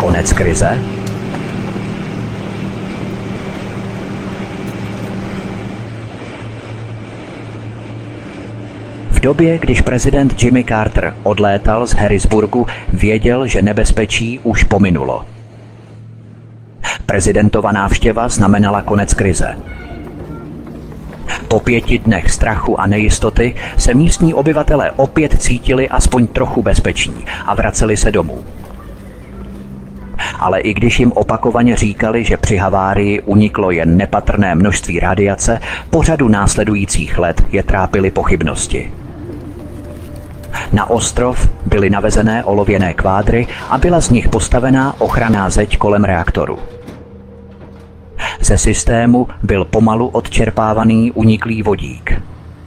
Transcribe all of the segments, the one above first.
Konec krize? V době, když prezident Jimmy Carter odlétal z Harrisburgu, věděl, že nebezpečí už pominulo. Prezidentova návštěva znamenala konec krize. Po 5 dnech strachu a nejistoty se místní obyvatelé opět cítili aspoň trochu bezpeční a vraceli se domů. Ale i když jim opakovaně říkali, že při havárii uniklo jen nepatrné množství radiace, po řadu následujících let je trápily pochybnosti. Na ostrov byly navezené olověné kvádry a byla z nich postavená ochranná zeď kolem reaktoru. Ze systému byl pomalu odčerpávaný uniklý vodík.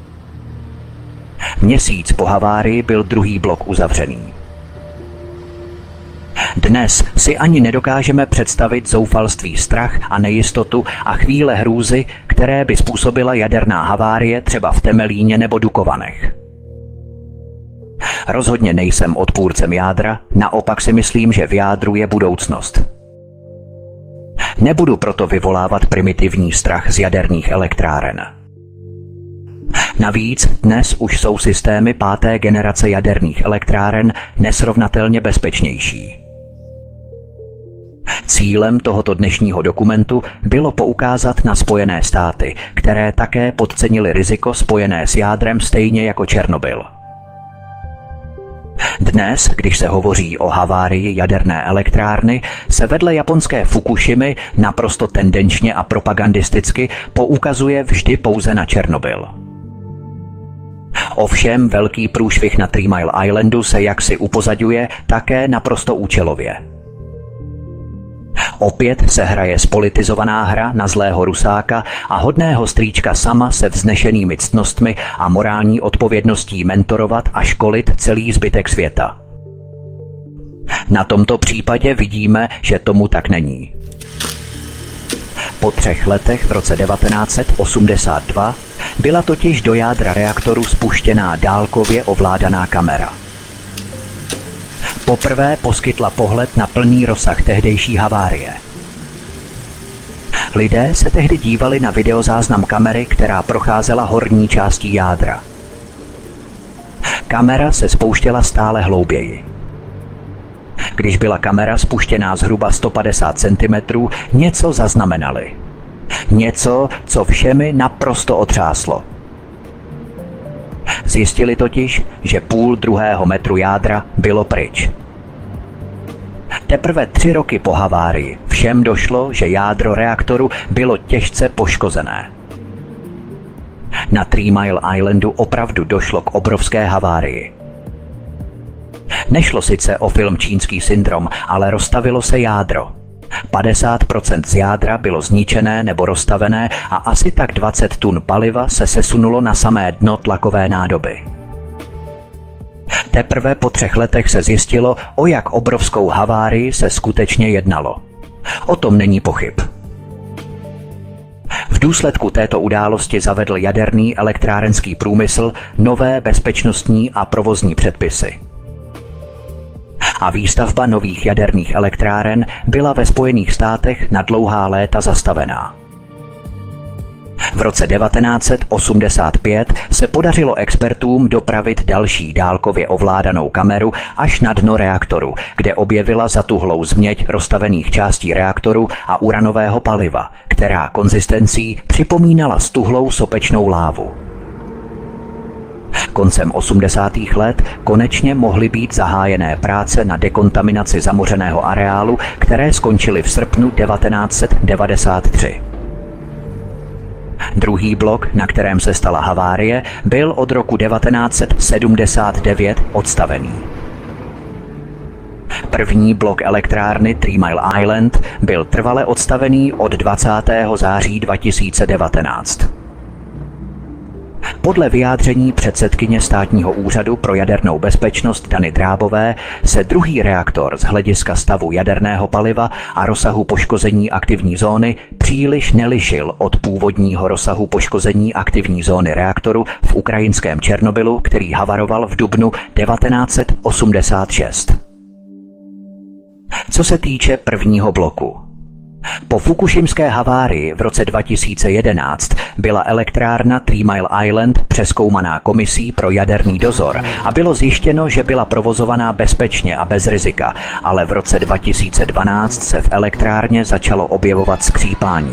Měsíc po havárii byl druhý blok uzavřený. Dnes si ani nedokážeme představit zoufalství, strach a nejistotu a chvíle hrůzy, které by způsobila jaderná havárie třeba v Temelíně nebo Dukovanech. Rozhodně nejsem odpůrcem jádra, naopak si myslím, že v jádru je budoucnost. Nebudu proto vyvolávat primitivní strach z jaderných elektráren. Navíc dnes už jsou systémy 5. generace jaderných elektráren nesrovnatelně bezpečnější. Cílem tohoto dnešního dokumentu bylo poukázat na Spojené státy, které také podcenily riziko spojené s jádrem stejně jako Černobyl. Dnes, když se hovoří o havárii jaderné elektrárny, se vedle japonské Fukušimy naprosto tendenčně a propagandisticky poukazuje vždy pouze na Černobyl. Ovšem velký průšvih na Three Mile Islandu se jaksi upozaďuje také naprosto účelově. Opět se hraje spolitizovaná hra na zlého Rusáka a hodného strýčka sama se vznešenými ctnostmi a morální odpovědností mentorovat a školit celý zbytek světa. Na tomto případě vidíme, že tomu tak není. Po 3 letech v roce 1982 byla totiž do jádra reaktoru spuštěná dálkově ovládaná kamera. Poprvé poskytla pohled na plný rozsah tehdejší havárie. Lidé se tehdy dívali na videozáznam kamery, která procházela horní částí jádra. Kamera se spouštěla stále hlouběji. Když byla kamera spuštěná zhruba 150 cm, něco zaznamenali. Něco, co všemi naprosto otřáslo. Zjistili totiž, že půl druhého metru jádra bylo pryč. Teprve 3 roky po havárii všem došlo, že jádro reaktoru bylo těžce poškozené. Na Three Mile Islandu opravdu došlo k obrovské havárii. Nešlo sice o film Čínský syndrom, ale roztavilo se jádro. 50% z jádra bylo zničené nebo roztavené a asi tak 20 tun paliva se sesunulo na samé dno tlakové nádoby. Teprve po 3 letech se zjistilo, o jak obrovskou havárii se skutečně jednalo. O tom není pochyb. V důsledku této události zavedl jaderný elektrárenský průmysl nové bezpečnostní a provozní předpisy. A výstavba nových jaderných elektráren byla ve Spojených státech na dlouhá léta zastavená. V roce 1985 se podařilo expertům dopravit další dálkově ovládanou kameru až na dno reaktoru, kde objevila zatuhlou změť roztavených částí reaktoru a uranového paliva, která konzistencí připomínala stuhlou sopečnou lávu. Koncem 80. let konečně mohly být zahájené práce na dekontaminaci zamořeného areálu, které skončily v srpnu 1993. Druhý blok, na kterém se stala havárie, byl od roku 1979 odstavený. První blok elektrárny Three Mile Island byl trvale odstavený od 20. září 2019. Podle vyjádření předsedkyně Státního úřadu pro jadernou bezpečnost Dany Drábové se druhý reaktor z hlediska stavu jaderného paliva a rozsahu poškození aktivní zóny příliš nelišil od původního rozsahu poškození aktivní zóny reaktoru v ukrajinském Černobylu, který havaroval v dubnu 1986. Co se týče prvního bloku. Po fukušimské havárii v roce 2011 byla elektrárna Three Mile Island přezkoumaná komisí pro jaderný dozor a bylo zjištěno, že byla provozovaná bezpečně a bez rizika, ale v roce 2012 se v elektrárně začalo objevovat skřípání.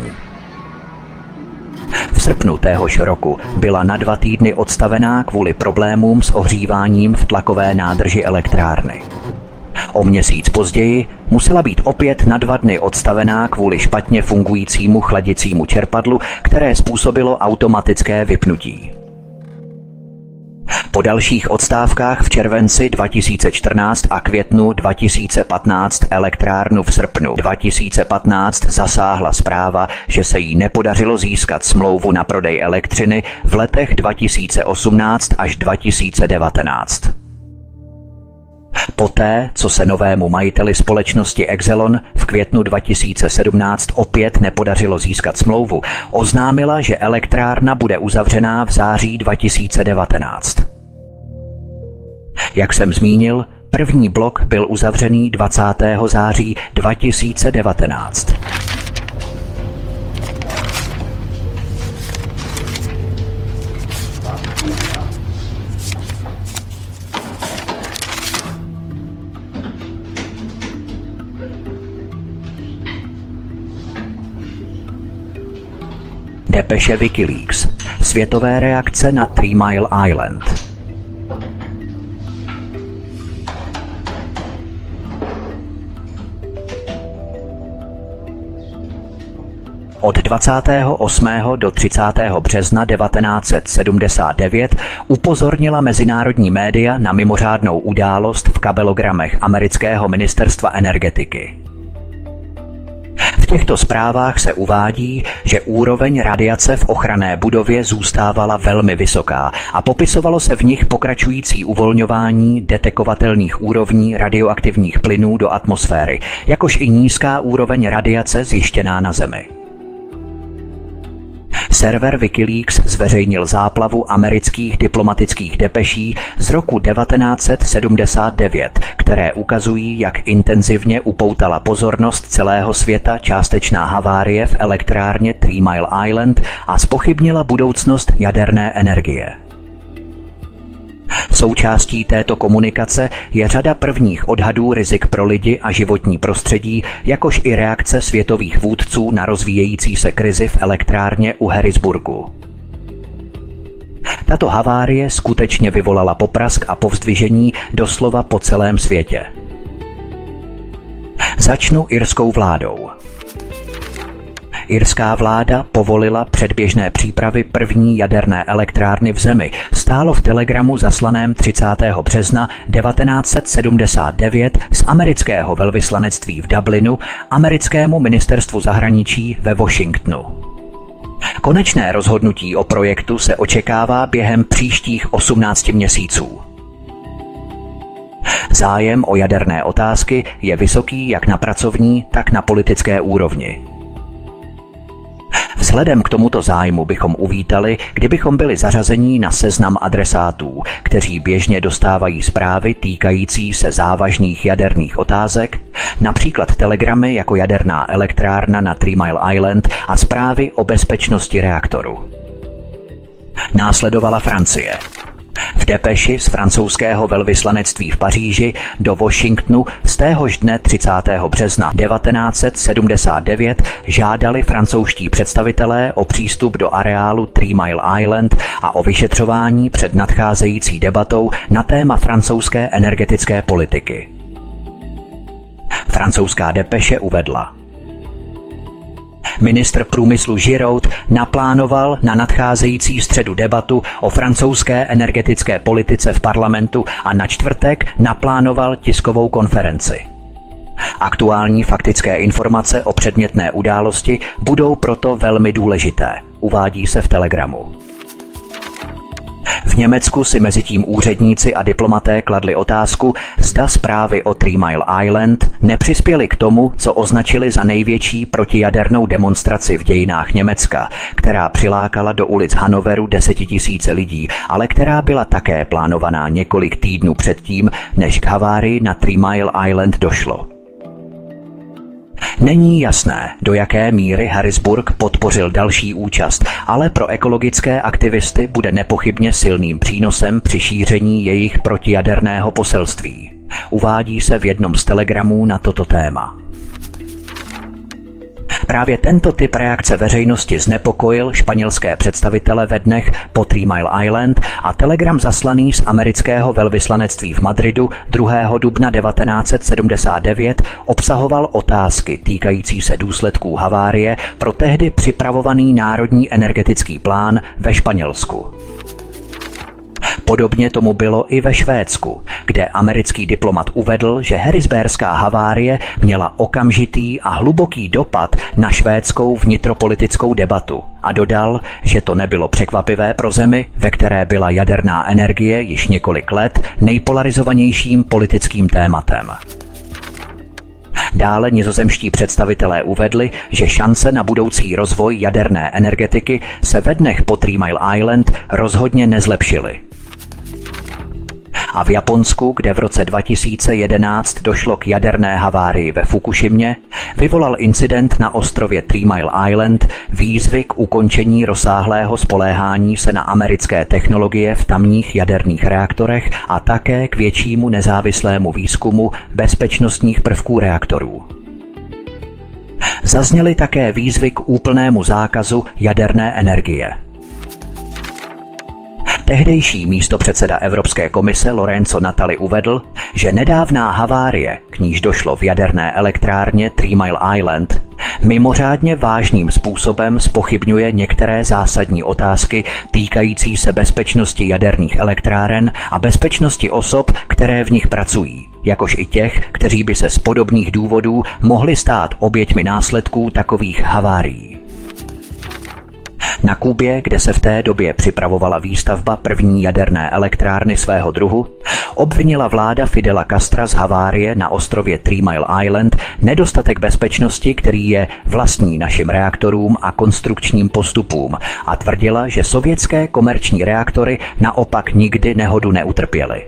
V srpnu téhož roku byla na 2 týdny odstavená kvůli problémům s ohříváním v tlakové nádrži elektrárny. O měsíc později musela být opět na 2 dny odstavená kvůli špatně fungujícímu chladicímu čerpadlu, které způsobilo automatické vypnutí. Po dalších odstávkách v červenci 2014 a květnu 2015 elektrárnu v srpnu 2015 zasáhla zpráva, že se jí nepodařilo získat smlouvu na prodej elektřiny v letech 2018 až 2019. Poté, co se novému majiteli společnosti Exelon v květnu 2017 opět nepodařilo získat smlouvu, oznámila, že elektrárna bude uzavřená v září 2019. Jak jsem zmínil, první blok byl uzavřený 20. září 2019. Depeše Wikileaks. Světové reakce na Three Mile Island. Od 28. do 30. března 1979 upozornila mezinárodní média na mimořádnou událost v kabelogramech amerického ministerstva energetiky. V těchto zprávách se uvádí, že úroveň radiace v ochranné budově zůstávala velmi vysoká a popisovalo se v nich pokračující uvolňování detekovatelných úrovní radioaktivních plynů do atmosféry, jakož i nízká úroveň radiace zjištěná na Zemi. Server Wikileaks zveřejnil záplavu amerických diplomatických depeší z roku 1979, které ukazují, jak intenzivně upoutala pozornost celého světa částečná havárie v elektrárně Three Mile Island a zpochybnila budoucnost jaderné energie. Součástí této komunikace je řada prvních odhadů rizik pro lidi a životní prostředí, jakož i reakce světových vůdců na rozvíjející se krizi v elektrárně u Harrisburgu. Tato havárie skutečně vyvolala poprask a povzdvižení doslova po celém světě. Začnu irskou vládou. Irská vláda povolila předběžné přípravy první jaderné elektrárny v zemi, stálo v telegramu zaslaném 30. března 1979 z amerického velvyslanectví v Dublinu americkému ministerstvu zahraničí ve Washingtonu. Konečné rozhodnutí o projektu se očekává během příštích 18 měsíců. Zájem o jaderné otázky je vysoký jak na pracovní, tak na politické úrovni. Vzhledem k tomuto zájmu bychom uvítali, kdybychom byli zařazení na seznam adresátů, kteří běžně dostávají zprávy týkající se závažných jaderných otázek, například telegramy jako jaderná elektrárna na Three Mile Island a zprávy o bezpečnosti reaktoru. Následovala Francie. V depeši z francouzského velvyslanectví v Paříži do Washingtonu z téhož dne 30. března 1979 žádali francouzští představitelé o přístup do areálu Three Mile Island a o vyšetřování před nadcházející debatou na téma francouzské energetické politiky. Francouzská depeše uvedla: Ministr průmyslu Giraud naplánoval na nadcházející středu debatu o francouzské energetické politice v parlamentu a na čtvrtek naplánoval tiskovou konferenci. Aktuální faktické informace o předmětné události budou proto velmi důležité, uvádí se v telegramu. V Německu si mezitím úředníci a diplomaté kladli otázku, zda zprávy o Three Mile Island nepřispěly k tomu, co označili za největší protijadernou demonstraci v dějinách Německa, která přilákala do ulic Hannoveru 10 000 lidí, ale která byla také plánovaná několik týdnů předtím, než k havárii na Three Mile Island došlo. Není jasné, do jaké míry Harrisburg podpořil další účast, ale pro ekologické aktivisty bude nepochybně silným přínosem při šíření jejich protijaderného poselství. Uvádí se v jednom z telegramů na toto téma. Právě tento typ reakce veřejnosti znepokojil španělské představitele ve dnech po 3 Mile Island a telegram zaslaný z amerického velvyslanectví v Madridu 2. dubna 1979 obsahoval otázky týkající se důsledků havárie pro tehdy připravovaný národní energetický plán ve Španělsku. Podobně tomu bylo i ve Švédsku, kde americký diplomat uvedl, že harrisburgská havárie měla okamžitý a hluboký dopad na švédskou vnitropolitickou debatu a dodal, že to nebylo překvapivé pro zemi, ve které byla jaderná energie již několik let nejpolarizovanějším politickým tématem. Dále nizozemští představitelé uvedli, že šance na budoucí rozvoj jaderné energetiky se ve dnech po 3 Mile Island rozhodně nezlepšily. A v Japonsku, kde v roce 2011 došlo k jaderné havárii ve Fukušimě, vyvolal incident na ostrově 3 Mile Island výzvy k ukončení rozsáhlého spoléhání se na americké technologie v tamních jaderných reaktorech a také k většímu nezávislému výzkumu bezpečnostních prvků reaktorů. Zazněly také výzvy k úplnému zákazu jaderné energie. Tehdejší místopředseda Evropské komise Lorenzo Natali uvedl, že nedávná havárie, k níž došlo v jaderné elektrárně 3 Mile Island, mimořádně vážným způsobem zpochybňuje některé zásadní otázky týkající se bezpečnosti jaderných elektráren a bezpečnosti osob, které v nich pracují, jakož i těch, kteří by se z podobných důvodů mohli stát oběťmi následků takových havárií. Na Kubě, kde se v té době připravovala výstavba první jaderné elektrárny svého druhu, obvinila vláda Fidela Castra z havárie na ostrově 3 Mile Island nedostatek bezpečnosti, který je vlastní našim reaktorům a konstrukčním postupům, a tvrdila, že sovětské komerční reaktory naopak nikdy nehodu neutrpěly.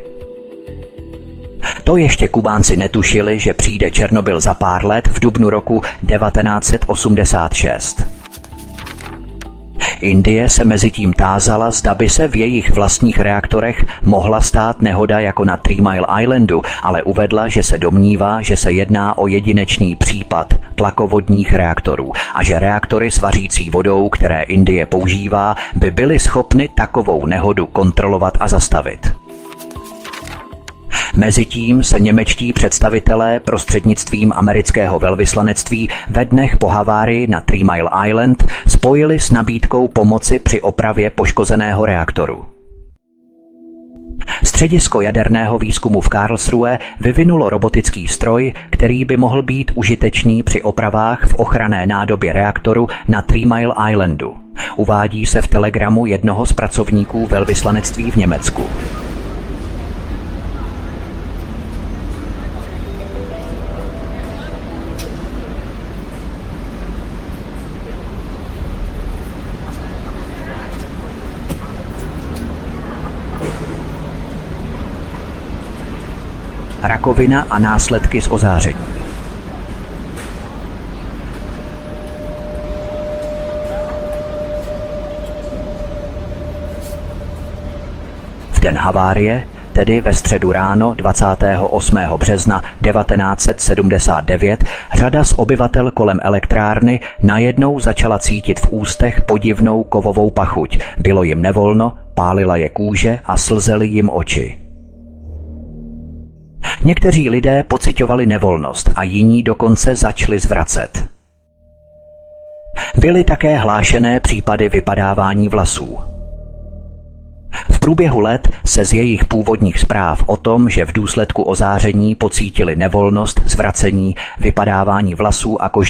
To ještě Kubánci netušili, že přijde Černobyl za pár let v dubnu roku 1986. Indie se mezitím tázala, zda by se v jejich vlastních reaktorech mohla stát nehoda jako na 3 Mile Islandu, ale uvedla, že se domnívá, že se jedná o jedinečný případ tlakovodních reaktorů a že reaktory s vařící vodou, které Indie používá, by byly schopny takovou nehodu kontrolovat a zastavit. Mezitím se němečtí představitelé prostřednictvím amerického velvyslanectví ve dnech po havárii na 3 Mile Island spojili s nabídkou pomoci při opravě poškozeného reaktoru. Středisko jaderného výzkumu v Karlsruhe vyvinulo robotický stroj, který by mohl být užitečný při opravách v ochranné nádobě reaktoru na 3 Mile Islandu. Uvádí se v telegramu jednoho z pracovníků velvyslanectví v Německu. Rakovina a následky z ozáření. V den havárie, tedy ve středu ráno 28. března 1979, řada z obyvatel kolem elektrárny najednou začala cítit v ústech podivnou kovovou pachuť. Bylo jim nevolno, pálila je kůže a slzely jim oči. Někteří lidé pociťovali nevolnost a jiní dokonce začali zvracet. Byly také hlášené případy vypadávání vlasů. V průběhu let se z jejich původních zpráv o tom, že v důsledku ozáření pocítili nevolnost, zvracení, vypadávání vlasů a kožní